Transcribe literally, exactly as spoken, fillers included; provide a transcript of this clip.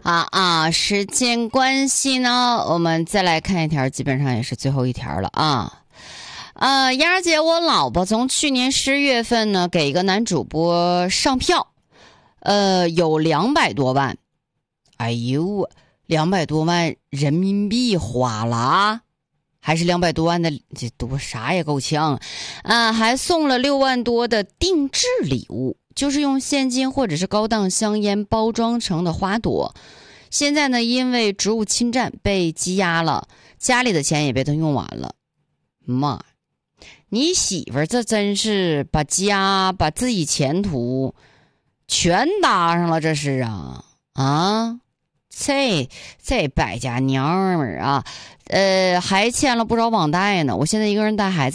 啊啊！时间关系呢，我们再来看一条，基本上也是最后一条了啊。呃，丫儿姐，我老婆从去年十月份呢给一个男主播上票，呃，有两百多万。哎呦，两百多万人民币花了啊！还是两百多万的，这多啥也够呛啊！还送了六万多的定制礼物，就是用现金或者是高档香烟包装成的花朵。现在呢，因为职务侵占被羁押了，家里的钱也被他用完了。妈，你媳妇儿这真是把家把自己前途全搭上了，这是啊啊！这这败家娘们儿啊，呃，还欠了不少网贷呢。我现在一个人带孩子。